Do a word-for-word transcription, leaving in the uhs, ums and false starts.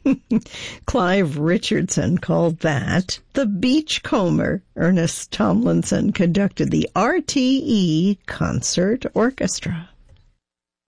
Clive Richardson called that the Beachcomber. Ernest Tomlinson conducted the R T E Concert Orchestra.